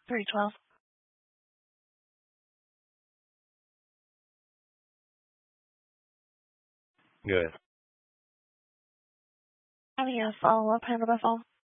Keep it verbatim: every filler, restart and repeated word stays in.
three twelve. Good. Having a follow-up handle by phone.